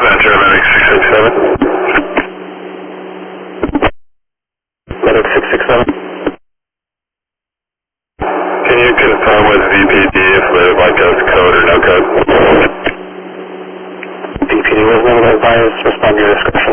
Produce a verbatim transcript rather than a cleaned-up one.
Dispatcher, medic six six seven. Medic six six seven. Can you confirm with V P D if the bike has code or no code? V P D was notified by us. Respond to your discussion.